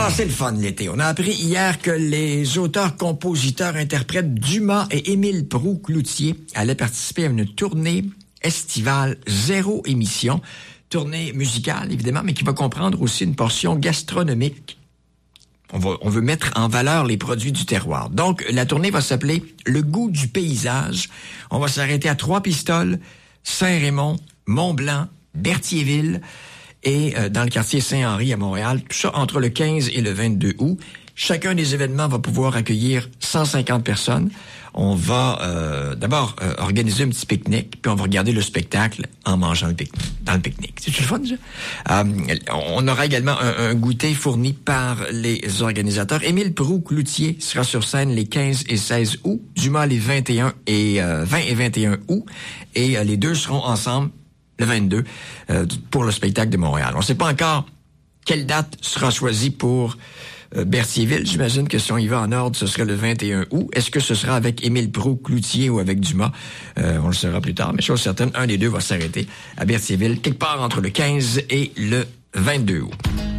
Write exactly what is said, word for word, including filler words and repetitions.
Ah, c'est le fun l'été. On a appris hier que les auteurs, compositeurs, interprètes Dumas et Émile Proulx-Cloutier allaient participer à une tournée estivale zéro émission. Tournée musicale, évidemment, mais qui va comprendre aussi une portion gastronomique. On, va, on veut mettre en valeur les produits du terroir. Donc, la tournée va s'appeler Le goût du paysage. On va s'arrêter à Trois-Pistoles, Saint-Raymond, Mont-Blanc, Berthierville et euh, dans le quartier Saint-Henri à Montréal. Tout ça entre le quinze et le vingt-deux août. Chacun des événements va pouvoir accueillir cent cinquante personnes. On va euh, d'abord euh, organiser un petit pique-nique, puis on va regarder le spectacle en mangeant le pique- dans le pique-nique. C'est le fun, ça? Euh, on aura également un, un goûter fourni par les organisateurs. Émile Proulx-Cloutier sera sur scène les quinze et seize août, Dumas les vingt et un et euh, vingt et vingt et un août, et euh, les deux seront ensemble le vingt-deux euh, pour le spectacle de Montréal. On ne sait pas encore quelle date sera choisie pour Euh, Berthierville. J'imagine que si on y va en ordre, ce serait le vingt et un août. Est-ce que ce sera avec Émile Proulx-Cloutier ou avec Dumas? Euh, on le saura plus tard, mais chose certaine, un des deux va s'arrêter à Berthierville, quelque part entre le quinze et le vingt-deux août.